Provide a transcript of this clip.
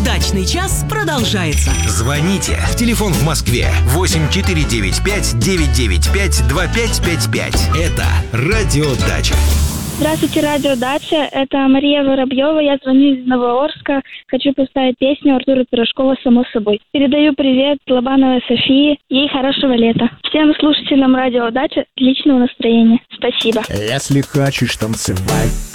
Удачный час продолжается. Звоните. Телефон в Москве 8495-995-2555. Это Радио Дача. Здравствуйте, Радио Дача. Это Мария Воробьева. Я звоню из Новоорска. Хочу поставить песню Артура Пирожкова «Само собой». Передаю привет Лобановой Софии. Ей хорошего лета. Всем слушателям Радио Дача отличного настроения. Спасибо. Если хочешь танцевать,